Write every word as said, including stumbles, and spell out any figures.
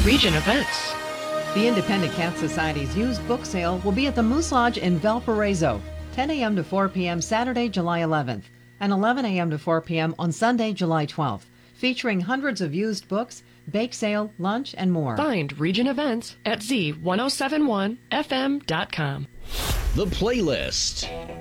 Region Events. The Independent Cat Society's used book sale will be at the Moose Lodge in Valparaiso, ten a.m. to four p.m. Saturday, July eleventh, and eleven a.m. to four p.m. on Sunday, July twelfth, featuring hundreds of used books, bake sale, lunch, and more. Find Region Events at z ten seventy-one f m dot com. The Playlist.